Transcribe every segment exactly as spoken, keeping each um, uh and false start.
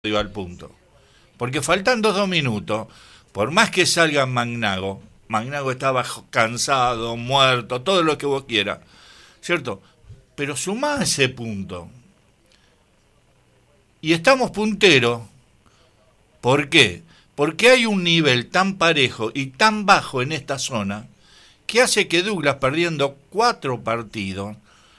dio al punto. Porque faltando dos minutos, por más que salga Magnago, Magnago estaba cansado, muerto, todo lo que vos quieras, ¿cierto? Pero sumá ese punto. Y estamos punteros. ¿Por qué? Porque hay un nivel tan parejo y tan bajo en esta zona que hace que Douglas, perdiendo cuatro partidos,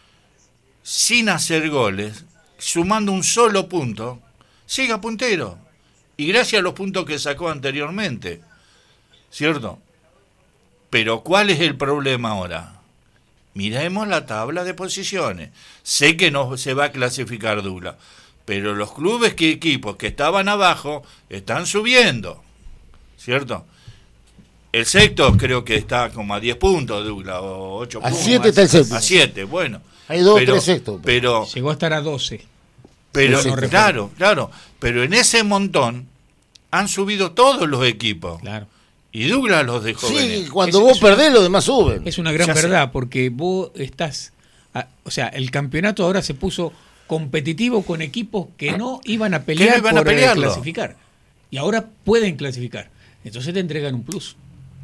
sin hacer goles, sumando un solo punto, siga puntero. Y gracias a los puntos que sacó anteriormente, ¿cierto? Pero ¿cuál es el problema ahora? Miremos la tabla de posiciones. Sé que no se va a clasificar Douglas, pero los clubes que equipos que estaban abajo están subiendo, ¿cierto? El sexto creo que está como a diez puntos, Douglas, o ocho puntos. A siete está el sexto. A siete, bueno. Hay dos pero, o tres sextos. Pero, llegó a estar a doce. Pero, sí, sí, claro, claro. Pero en ese montón han subido todos los equipos. Claro. Y Douglas los dejó Sí, venir. cuando Es- vos es perdés, los demás suben. Es una gran Ya sé. verdad, porque vos estás... a- o sea, el campeonato ahora se puso competitivo con equipos que no iban a pelear no iban a por eh, pelearlo. clasificar. Y ahora pueden clasificar. Entonces te entregan un plus.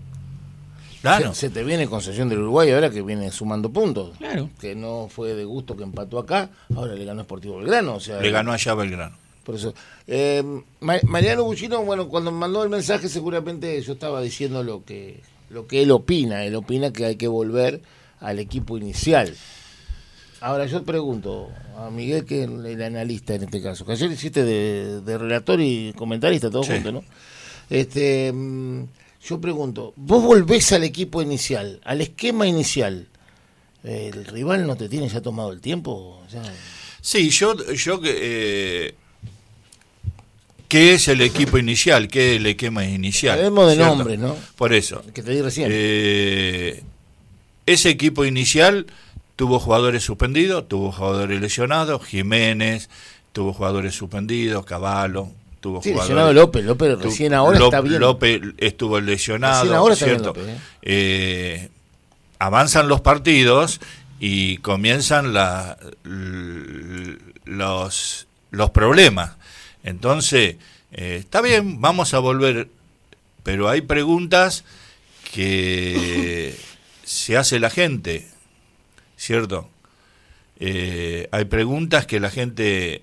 Claro. Se, se te viene concesión del Uruguay ahora que viene sumando puntos. Claro. Que no fue de gusto que empató acá, ahora le ganó Sportivo Belgrano. O sea, Le ganó allá Belgrano. Por eso. Eh, Ma- Mariano Buchino, bueno, cuando me mandó el mensaje seguramente yo estaba diciendo lo que lo que él opina. Él opina que hay que volver al equipo inicial. Ahora yo pregunto a Miguel, que es el analista en este caso, que ayer hiciste de, de relator y comentarista, todo Sí. junto, ¿no? Este, mm, yo pregunto, vos volvés al equipo inicial, al esquema inicial, ¿el rival no te tiene ya tomado el tiempo? Ya... Sí, yo, yo eh, ¿qué es el equipo inicial? ¿Qué es el esquema inicial? Hablemos de ¿Cierto? nombres, ¿no? Por eso. Que te di recién. Eh, ese equipo inicial tuvo jugadores suspendidos, tuvo jugadores lesionados, Jiménez, tuvo jugadores suspendidos, Cavallo, tuvo Sí, jugadores... lesionado López, López tu- recién ahora López, está bien. López estuvo lesionado, Recién ahora está bien ¿cierto? López, ¿eh? Eh, avanzan los partidos y comienzan la, l- los, los problemas. Entonces, eh, está bien, vamos a volver, pero hay preguntas que se hace la gente, ¿cierto? Eh, hay preguntas que la gente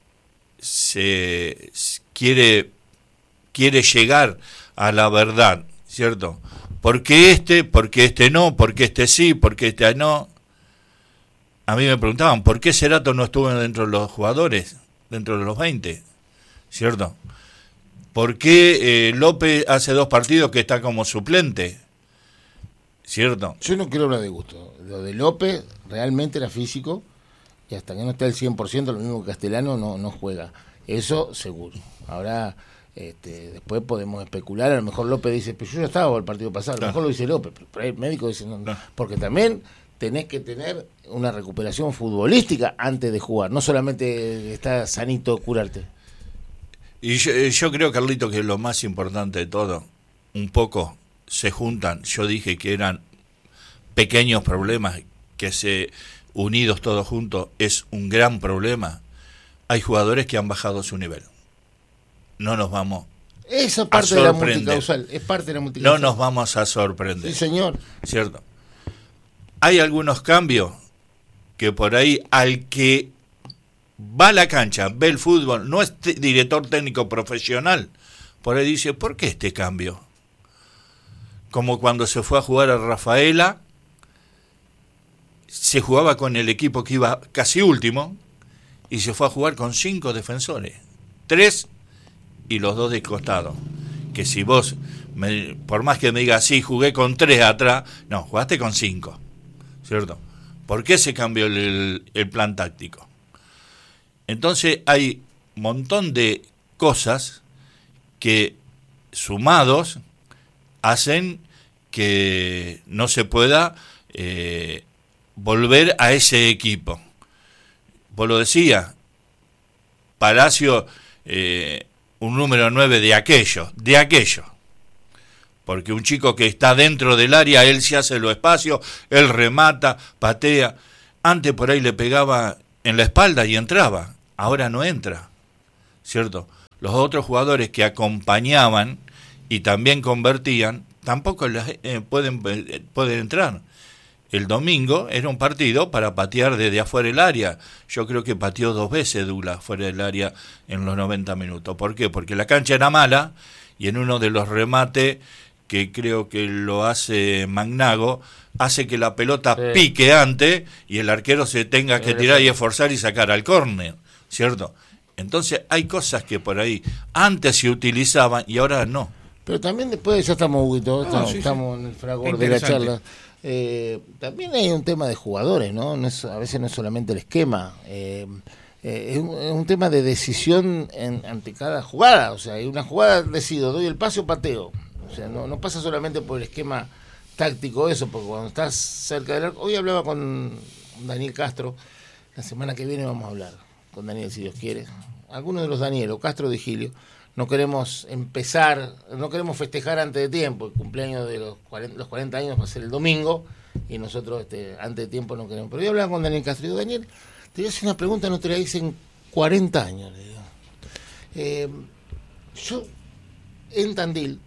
se s- quiere quiere llegar a la verdad, ¿cierto? ¿Por qué este? ¿Por qué este no? ¿Por qué este sí? ¿Por qué este no? A mí me preguntaban, ¿por qué Cerato no estuvo dentro de los jugadores? Dentro de los veinte, ¿cierto? ¿Por qué eh, López hace dos partidos que está como suplente? ¿Cierto? Yo no quiero hablar de gusto. Lo de López realmente era físico y hasta que no esté al cien por ciento, lo mismo que Castellano, no, no juega. Eso seguro. Ahora, este, después podemos especular. A lo mejor López dice, pero yo ya estaba el partido pasado. A lo Claro. mejor lo dice López, pero por ahí el médico dice, no, no. Claro. Porque también tenés que tener una recuperación futbolística antes de jugar. No solamente está sanito curarte. Y yo, yo creo, Carlito, que lo más importante de todo, un poco se juntan, yo dije que eran pequeños problemas, que se unidos todos juntos es un gran problema. Hay jugadores que han bajado su nivel. No nos vamos, Esa parte de la sorprender. multicausal. Es parte de la no multicausal. nos vamos a sorprender, Sí, señor. ¿cierto? Hay algunos cambios que por ahí al que va a la cancha, ve el fútbol, no es t- director técnico profesional, por ahí dice, ¿por qué este cambio? Como cuando se fue a jugar a Rafaela, se jugaba con el equipo que iba casi último, y se fue a jugar con cinco defensores, tres y los dos de costado. Que si vos, me, por más que me digas, sí, jugué con tres atrás, no, jugaste con cinco, ¿cierto? ¿Por qué se cambió el, el, el plan táctico? Entonces hay un montón de cosas que sumados hacen que no se pueda eh, volver a ese equipo. Vos lo decías, Palacio, eh, un número nueve de aquello, de aquello. Porque un chico que está dentro del área, él se hace los espacios, él remata, patea. Antes por ahí le pegaba en la espalda y entraba, ahora no entra, ¿cierto? los otros jugadores que acompañaban y también convertían, tampoco las, eh, pueden, eh, pueden entrar. El domingo era un partido para patear desde afuera del área. Yo creo que pateó dos veces Douglas fuera del área en los noventa minutos. ¿Por qué? Porque la cancha era mala y en uno de los remates, que creo que lo hace Magnago, hace que la pelota sí. pique antes y el arquero se tenga que tirar y esforzar y sacar al córner, ¿cierto? Entonces hay cosas que por ahí antes se utilizaban y ahora no. Pero también después, ya estamos, Huguito, estamos, no, sí, estamos sí. en el fragor de la charla. Eh, también hay un tema de jugadores, ¿no? No es, a veces no es solamente el esquema. Eh, eh, es, un, es un tema de decisión en, ante cada jugada. O sea, hay una jugada, decido, doy el pase o pateo. O sea, no, no pasa solamente por el esquema táctico eso, porque cuando estás cerca del arco... Hoy hablaba con Daniel Castro, la semana que viene vamos a hablar con Daniel, si Dios quiere. Algunos de los Daniel, o Castro de Gilio, no queremos empezar, no queremos festejar antes de tiempo. El cumpleaños de los cuarenta, los cuarenta años va a ser el domingo, y nosotros este, antes de tiempo no queremos. Pero yo hablaba con Daniel Castro y digo, Daniel, te voy a hacer una pregunta, no te la hice en cuarenta años. Le digo. Eh, yo, en Tandil,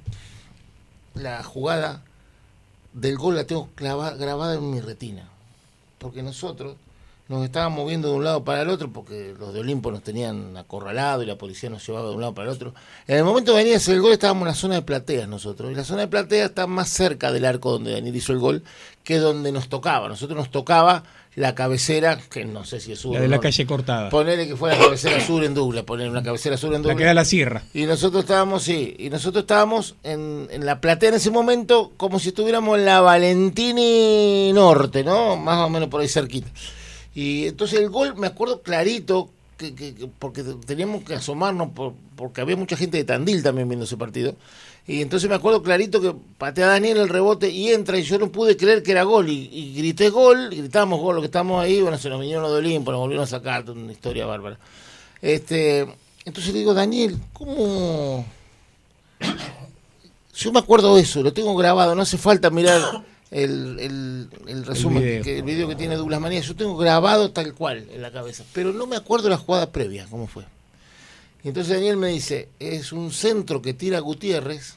la jugada del gol la tengo clava, grabada en mi retina, porque nosotros nos estábamos moviendo de un lado para el otro, porque los de Olimpo nos tenían acorralado y la policía nos llevaba de un lado para el otro. En el momento de venir a hacer el gol estábamos en la zona de plateas nosotros, y la zona de plateas está más cerca del arco donde Daniel hizo el gol que donde nos tocaba. Nosotros nos tocaba la cabecera, que no sé si es sur. La de la no, calle Cortada. Ponerle que fuera la cabecera sur en Douglas, poner una cabecera sur en Douglas. La que da la sierra. Y nosotros estábamos, sí, y nosotros estábamos en, en la platea en ese momento como si estuviéramos en la Valentini Norte, ¿no? Más o menos por ahí cerquita. Y entonces el gol, me acuerdo clarito, que, que, que porque teníamos que asomarnos, por, porque había mucha gente de Tandil también viendo ese partido. Y entonces me acuerdo clarito que patea a Daniel el rebote y entra, y yo no pude creer que era gol. Y, y grité gol, y gritamos gol, lo que estamos ahí, bueno, se nos vinieron los de Olimpo, nos volvieron a sacar, una historia bárbara. Este, entonces le digo, Daniel, ¿cómo...? Yo me acuerdo de eso, lo tengo grabado, no hace falta mirar el, el, el resumen, el video. Que, el video que tiene Douglas Manía, yo tengo grabado tal cual en la cabeza, pero no me acuerdo la jugada previa, cómo fue. Y entonces Daniel me dice, es un centro que tira Gutiérrez,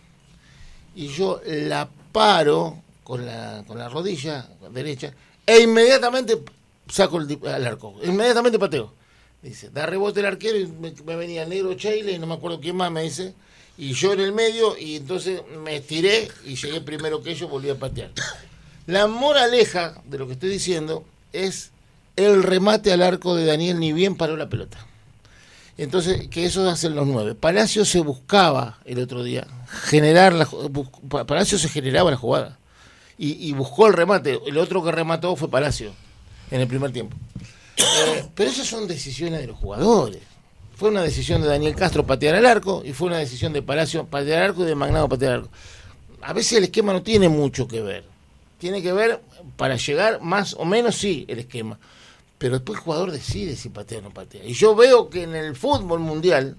y yo la paro con la, con la rodilla derecha, e inmediatamente saco el, al arco, inmediatamente pateo. Dice, da rebote el arquero, y me, me venía el negro Cheile, y no me acuerdo quién más me dice, y yo en el medio, y entonces me estiré, y llegué primero que ellos, volví a patear. La moraleja de lo que estoy diciendo es el remate al arco de Daniel, ni bien paró la pelota. Entonces, que eso hacen los nueve. Palacio se buscaba el otro día generar la Palacio se generaba la jugada y, y buscó el remate. El otro que remató fue Palacio en el primer tiempo. Eh, pero esas son decisiones de los jugadores. Fue una decisión de Daniel Castro patear al arco, y fue una decisión de Palacio patear al arco y de Magnago patear al arco. A veces el esquema no tiene mucho que ver. Tiene que ver, para llegar más o menos, sí, el esquema. Pero después el jugador decide si patea o no patea. Y yo veo que en el fútbol mundial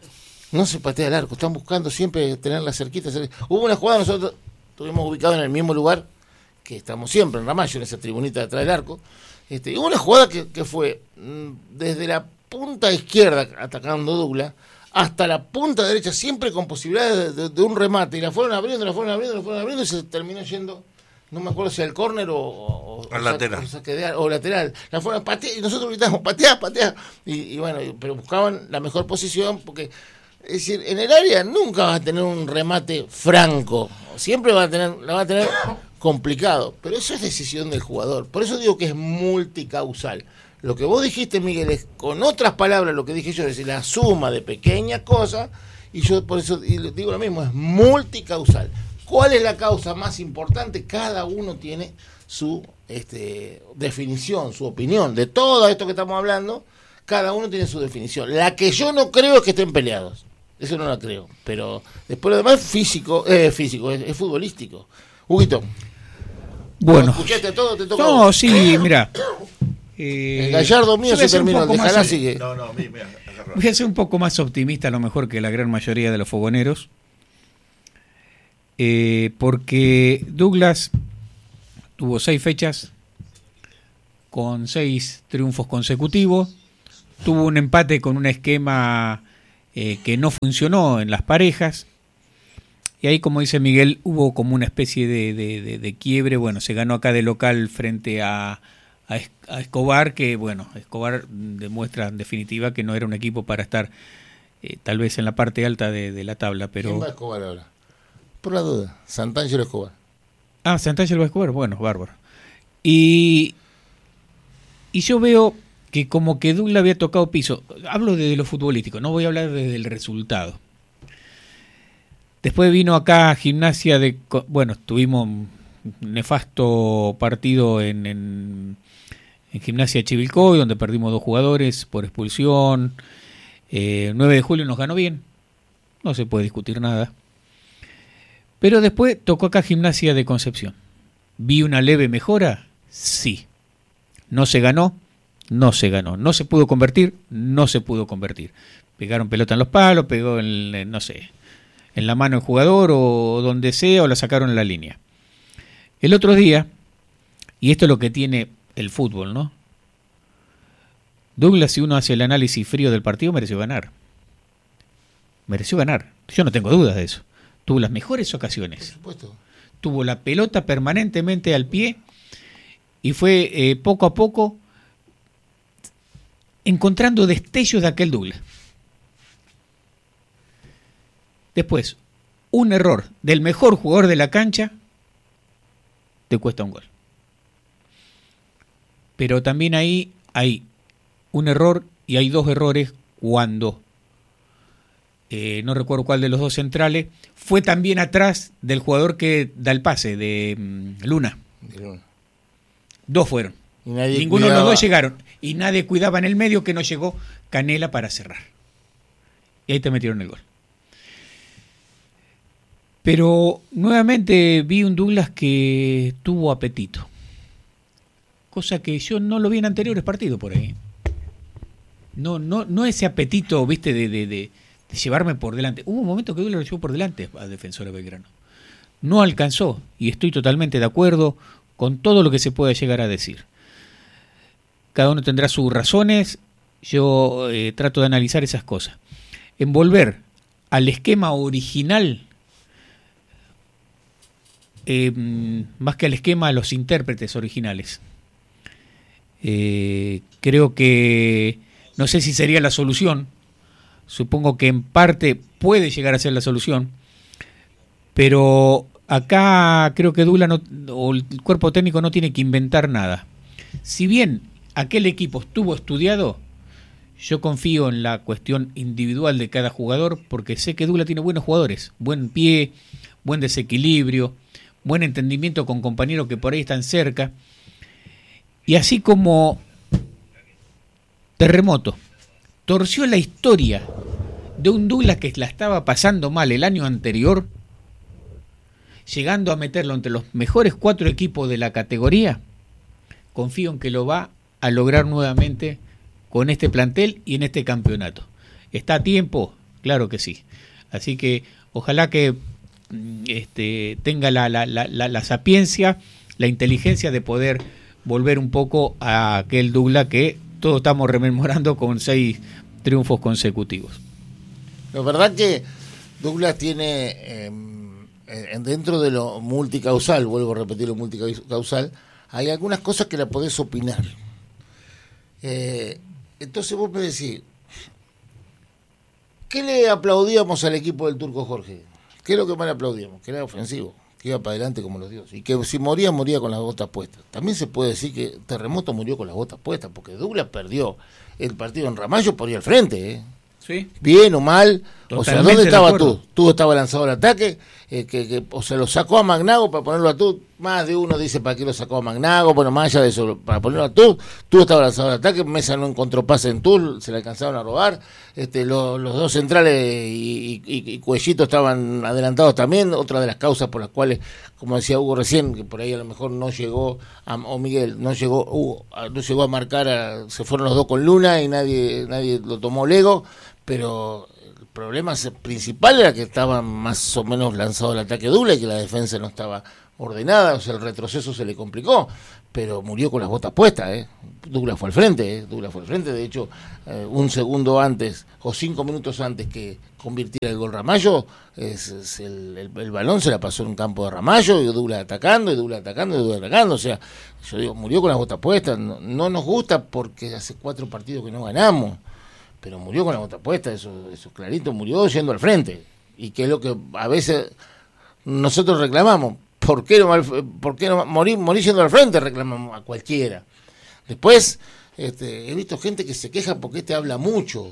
no se patea el arco, están buscando siempre tenerla cerquita. Hubo una jugada, nosotros estuvimos ubicados en el mismo lugar que estamos siempre, en Ramallo, en esa tribunita de atrás del arco. Este, y hubo una jugada que, que fue desde la punta izquierda, atacando Douglas, hasta la punta derecha, siempre con posibilidades de, de, de un remate. Y la fueron abriendo, la fueron abriendo, la fueron abriendo, y se terminó yendo... No me acuerdo si al córner o, o, o, lateral. O, de, o lateral. La fueron patea, y nosotros gritamos, patea, patea. Y, y bueno, pero buscaban la mejor posición, porque, es decir, en el área nunca vas a tener un remate franco. Siempre va a tener, la va a tener complicado. Pero eso es decisión del jugador. Por eso digo que es multicausal. Lo que vos dijiste, Miguel, es, con otras palabras, lo que dije yo, es decir, la suma de pequeñas cosas, y yo por eso digo lo mismo, es multicausal. ¿Cuál es la causa más importante? Cada uno tiene su este, definición, su opinión. De todo esto que estamos hablando, cada uno tiene su definición. La que yo no creo es que estén peleados. Eso no la creo. Pero después lo demás es físico, eh, físico, es, es futbolístico. Huguito. Bueno. ¿Escuchaste todo? ¿Te toca? No, sí, mira. Eh, el Gallardo mío se terminó, el de Jalá sigue. No, no, mira, voy a ser un poco más optimista a lo mejor que la gran mayoría de los fogoneros. Eh, porque Douglas tuvo seis fechas con seis triunfos consecutivos, tuvo un empate con un esquema eh, que no funcionó en las parejas. Y ahí, como dice Miguel, hubo como una especie de, de, de, de quiebre. Bueno, se ganó acá de local frente a, a, a Escobar, que bueno, Escobar demuestra en definitiva que no era un equipo para estar eh, tal vez en la parte alta de, de la tabla. Pero... ¿Quién va a Escobar ahora? Por la duda, Santangelo Escobar. Ah, Santangelo Escobar, bueno, bárbaro. Y, y yo veo que como que Douglas había tocado piso. Hablo de lo futbolístico, no voy a hablar desde el resultado. Después vino acá Gimnasia de... Bueno, tuvimos un nefasto partido en, en, en Gimnasia de Chivilcoy, donde perdimos dos jugadores por expulsión. Eh, nueve de julio nos ganó bien, no se puede discutir nada. Pero después tocó acá Gimnasia de Concepción. ¿Vi una leve mejora? Sí. ¿No se ganó? No se ganó. ¿No se pudo convertir? No se pudo convertir. Pegaron pelota en los palos, pegó en, no sé... en la mano el jugador o donde sea, o la sacaron en la línea. El otro día, y esto es lo que tiene el fútbol, ¿no? Douglas, si uno hace el análisis frío del partido, mereció ganar. Mereció ganar. Yo no tengo dudas de eso. Tuvo las mejores ocasiones. Por supuesto. Tuvo la pelota permanentemente al pie y fue eh, poco a poco encontrando destellos de aquel Douglas. Después, un error del mejor jugador de la cancha te cuesta un gol. Pero también ahí hay un error y hay dos errores cuando, eh, no recuerdo cuál de los dos centrales, fue también atrás del jugador que da el pase, de um, Luna. De Luna. Dos fueron. Ninguno de los dos llegaron. Y nadie cuidaba en el medio, que no llegó Canela para cerrar. Y ahí te metieron el gol. Pero nuevamente vi un Douglas que tuvo apetito. Cosa que yo no lo vi en anteriores partidos por ahí. No, no, no ese apetito, viste, de, de, de, de llevarme por delante. Hubo un momento que Douglas lo llevó por delante a Defensor Belgrano. No alcanzó, y estoy totalmente de acuerdo con todo lo que se pueda llegar a decir. Cada uno tendrá sus razones. Yo eh, trato de analizar esas cosas. En volver al esquema original, Eh, más que al esquema, a los intérpretes originales. Eh, creo que, no sé si sería la solución, supongo que en parte puede llegar a ser la solución, pero acá creo que Douglas no, o el cuerpo técnico no tiene que inventar nada. Si bien aquel equipo estuvo estudiado, yo confío en la cuestión individual de cada jugador, porque sé que Douglas tiene buenos jugadores, buen pie, buen desequilibrio, buen entendimiento con compañeros que por ahí están cerca. Y así como Terremoto torció la historia de un Douglas que la estaba pasando mal el año anterior, llegando a meterlo entre los mejores cuatro equipos de la categoría, confío en que lo va a lograr nuevamente con este plantel y en este campeonato. ¿Está a tiempo? Claro que sí. Así que ojalá que Este, tenga la, la, la, la sapiencia, la inteligencia de poder volver un poco a aquel Douglas que todos estamos rememorando con seis triunfos consecutivos. La verdad que Douglas tiene, eh, dentro de lo multicausal, vuelvo a repetir lo multicausal, hay algunas cosas que la podés opinar. Eh, entonces vos me decís, ¿qué le aplaudíamos al equipo del Turco Jorge? ¿Qué es lo que más le aplaudíamos? Que era ofensivo, que iba para adelante como los dioses. Y que si moría, moría con las botas puestas. También se puede decir que Terremoto murió con las botas puestas, porque Douglas perdió el partido en Ramallo por ir al frente, ¿eh? ¿Sí? Bien o mal. Totalmente. O sea, ¿dónde estaba tú? Tú estaba lanzado al ataque, eh, que, que, o sea, lo sacó a Magnago para ponerlo a tú. Más de uno dice para qué lo sacó a Magnago, bueno, más allá de eso, para ponerlo a tú. Tú estaba lanzado al ataque, Mesa no encontró pase en tú, se le alcanzaron a robar. Este, lo, los dos centrales y, y, y Cuellito estaban adelantados también. Otra de las causas por las cuales, como decía Hugo recién, que por ahí a lo mejor no llegó, a, o Miguel, no llegó, Hugo, a, no llegó a marcar, a, se fueron los dos con Luna y nadie, nadie lo tomó Lego, pero el problema principal era que estaba más o menos lanzado el ataque Douglas y que la defensa no estaba ordenada, o sea, el retroceso se le complicó, pero murió con las botas puestas, ¿eh? Douglas fue al frente, ¿eh? Douglas fue al frente, de hecho, eh, un segundo antes o cinco minutos antes que convirtiera el gol Ramallo, es, es el, el, el balón se la pasó en un campo de Ramallo, y Douglas atacando, y Douglas atacando, y Douglas atacando, o sea, yo digo, murió con las botas puestas, no, no nos gusta porque hace cuatro partidos que no ganamos, pero murió con las botas puestas, eso, eso clarito, murió yendo al frente, y que es lo que a veces nosotros reclamamos. ¿Por qué no, por qué no morir, morir yendo al frente? Reclamamos a cualquiera. Después, este, he visto gente que se queja porque este habla mucho,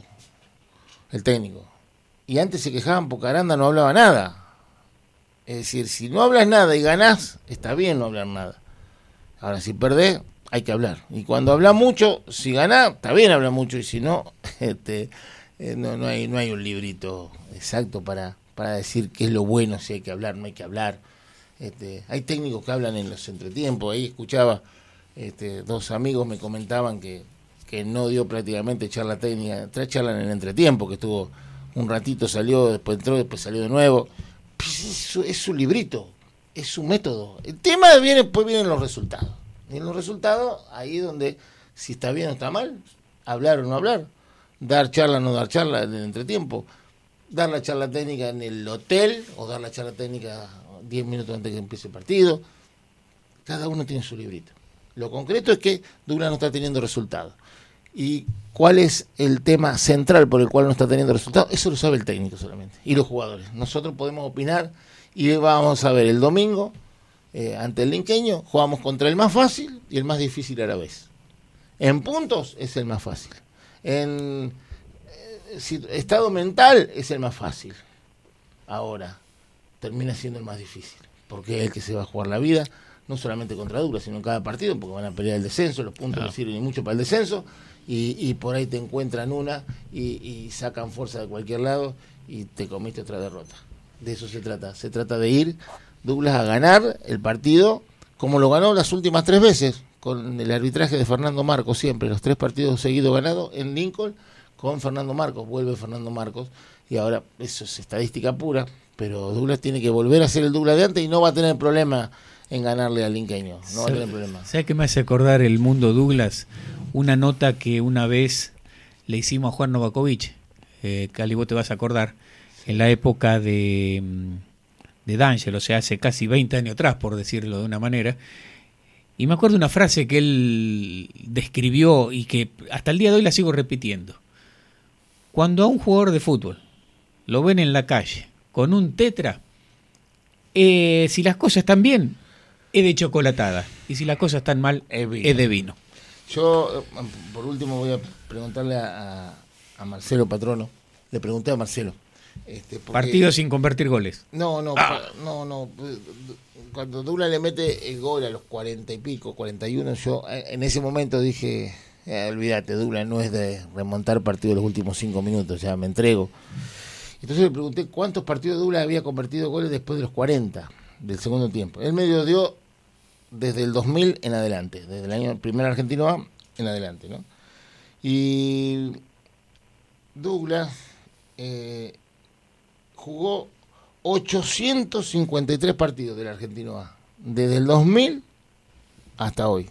el técnico. Y antes se quejaban porque Aranda no hablaba nada. Es decir, si no hablas nada y ganás, está bien no hablar nada. Ahora, si perdés, hay que hablar. Y cuando hablas mucho, si ganás, está bien hablar mucho. Y si no, este, eh, no, no, hay, no hay un librito exacto para, para decir qué es lo bueno, si hay que hablar, no hay que hablar. Este, hay técnicos que hablan en los entretiempos. Ahí escuchaba, este, dos amigos me comentaban que, que no dio prácticamente charla técnica, tres charlas en el entretiempo, que estuvo un ratito, salió, después entró, después salió de nuevo. Pues es, su, es su librito, es su método. El tema viene, después vienen los resultados. Y en los resultados, ahí donde, si está bien o está mal, hablar o no hablar, dar charla o no dar charla en el entretiempo, dar la charla técnica en el hotel o dar la charla técnica diez minutos antes que empiece el partido. Cada uno tiene su librito. Lo concreto es que Douglas no está teniendo resultados. ¿Y cuál es el tema central por el cual no está teniendo resultados? Eso lo sabe el técnico solamente. Y los jugadores. Nosotros podemos opinar y vamos a ver el domingo, eh, ante el Linqueño, jugamos contra el más fácil y el más difícil a la vez. En puntos es el más fácil. En eh, si, estado mental es el más fácil. Ahora termina siendo el más difícil, porque es el que se va a jugar la vida, no solamente contra Douglas, sino en cada partido, porque van a pelear el descenso, los puntos no sirven ni mucho para el descenso, y, y por ahí te encuentran una y, y sacan fuerza de cualquier lado y te comiste otra derrota. De eso se trata, se trata de ir Douglas a ganar el partido como lo ganó las últimas tres veces, con el arbitraje de Fernando Marcos siempre, los tres partidos seguidos ganados en Lincoln con Fernando Marcos, vuelve Fernando Marcos, y ahora eso es estadística pura, pero Douglas tiene que volver a ser el Douglas de antes y no va a tener problema en ganarle al Linqueño, no va a tener problema. ¿Sabes qué me hace acordar el mundo Douglas? Una nota que una vez le hicimos a Juan Novakovic, eh, Cali, vos te vas a acordar, en la época de, de D'Angelo, o sea, hace casi veinte años atrás, por decirlo de una manera, y me acuerdo una frase que él describió y que hasta el día de hoy la sigo repitiendo. Cuando a un jugador de fútbol lo ven en la calle con un tetra, eh, si las cosas están bien, es de chocolatada. Y si las cosas están mal, es, es de vino. Yo, por último, voy a preguntarle a, a Marcelo Patrono. Le pregunté a Marcelo. Este, porque, partido sin convertir goles. No, no, ah. no, no. Cuando Douglas le mete el gol a los cuarenta y pico, cuarenta y uno, yo en ese momento dije, eh, olvídate, Douglas no es de remontar partido los últimos cinco minutos, ya me entrego. Entonces le pregunté cuántos partidos Douglas había convertido goles después de los cuarenta del segundo tiempo. Él me lo dio desde el dos mil en adelante, desde el año primer Argentino A en adelante, ¿no? Y Douglas eh, jugó ochocientos cincuenta y tres partidos del Argentino A, desde el dos mil hasta hoy.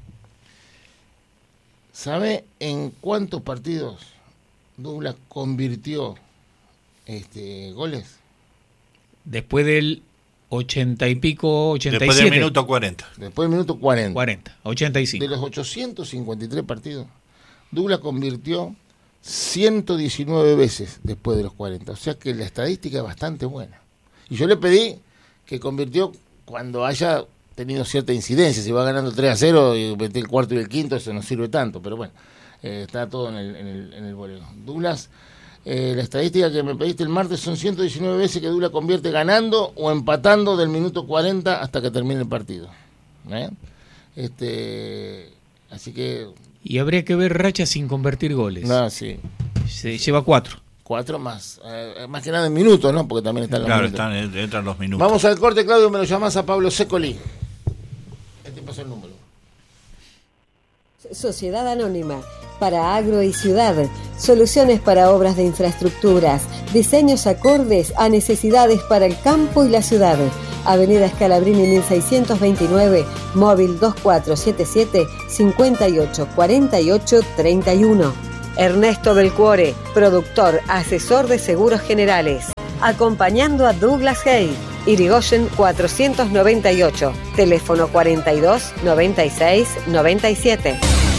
¿Sabe en cuántos partidos Douglas convirtió este goles? Después del ochenta y pico, ochenta y siete. Después del minuto cuarenta. Después del minuto cuarenta. cuarenta, ochenta y cinco. De los ochocientos cincuenta y tres partidos, Douglas convirtió ciento diecinueve veces después de los cuarenta. O sea que la estadística es bastante buena. Y yo le pedí que convirtió cuando haya tenido cierta incidencia. Si va ganando tres a cero y mete el cuarto y el quinto, eso no sirve tanto. Pero bueno, eh, está todo en el, en el, en el boleo. Douglas, eh, la estadística que me pediste el martes son ciento diecinueve veces que Douglas convierte ganando o empatando del minuto cuarenta hasta que termine el partido. ¿Eh? Este, así que... Y habría que ver rachas sin convertir goles. No, sí. Se lleva cuatro. Cuatro más. Eh, más que nada en minutos, ¿no? Porque también están los claro, minutos. Claro, están, entran los minutos. Vamos al corte, Claudio, me lo llamás a Pablo Secoli. Este pasó el número. Sociedad Anónima. Para agro y ciudad, soluciones para obras de infraestructuras, diseños acordes a necesidades para el campo y la ciudad. Avenida Scalabrini mil seiscientos veintinueve, móvil dos cuatro siete siete, cinco ocho cuatro ocho tres uno. Ernesto Belcuore, productor, asesor de seguros generales. Acompañando a Douglas Hay. Irigoyen cuatrocientos noventa y ocho, teléfono cuarenta y dos, noventa y seis, noventa y siete.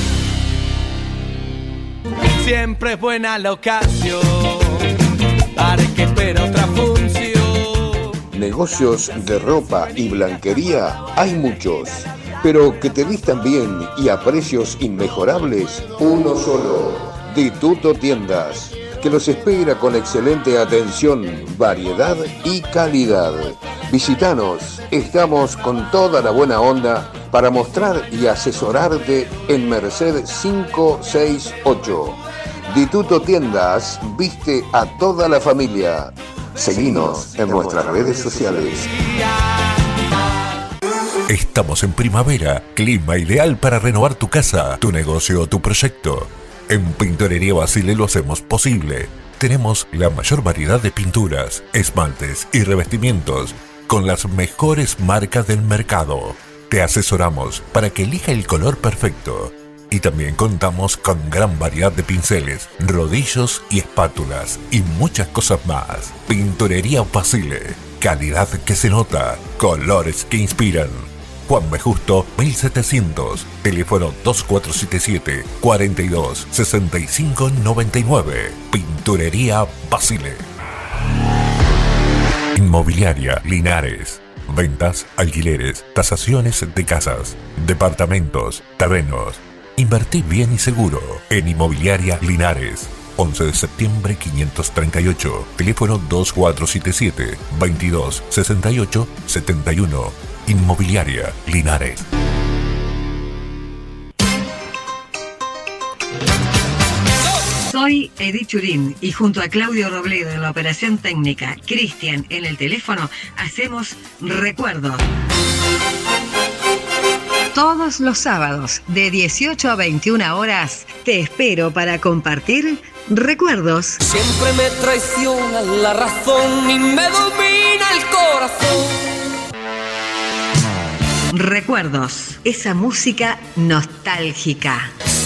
Siempre es buena la ocasión para que espera otra función. Negocios de ropa y blanquería hay muchos, pero que te vistan bien y a precios inmejorables, uno solo. Dituto Tiendas, que los espera con excelente atención, variedad y calidad. Visítanos, estamos con toda la buena onda para mostrar y asesorarte en Merced quinientos sesenta y ocho. Dituto Tiendas viste a toda la familia. Seguinos en nuestras redes sociales. Estamos en primavera, clima ideal para renovar tu casa, tu negocio o tu proyecto. En Pinturería Basile lo hacemos posible. Tenemos la mayor variedad de pinturas, esmaltes y revestimientos con las mejores marcas del mercado. Te asesoramos para que elija el color perfecto. Y también contamos con gran variedad de pinceles, rodillos y espátulas y muchas cosas más. Pinturería Basile, calidad que se nota, colores que inspiran. Juan B. Justo mil setecientos, teléfono dos cuatro siete siete, cuarenta y dos, sesenta y cinco noventa y nueve. Pinturería Basile. Inmobiliaria Linares. Ventas, alquileres, tasaciones de casas, departamentos, terrenos. Invertí bien y seguro en Inmobiliaria Linares. once de septiembre quinientos treinta y ocho. Teléfono dos cuatro siete siete, veintidós, sesenta y ocho, setenta y uno. Inmobiliaria Linares. Soy Edith Churín y junto a Claudio Robledo en la operación técnica, Cristian en el teléfono, hacemos Recuerdos. Todos los sábados de dieciocho a veintiuna horas te espero para compartir recuerdos. Siempre me traiciona la razón y me domina el corazón. Recuerdos, esa música nostálgica.